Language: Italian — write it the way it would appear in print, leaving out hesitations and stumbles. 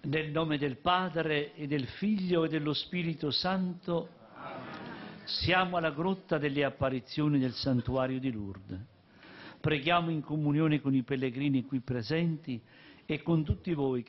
Nel nome del Padre e del Figlio e dello Spirito Santo. Siamo alla grotta delle apparizioni del santuario di Lourdes. Preghiamo in comunione con i pellegrini qui presenti e con tutti voi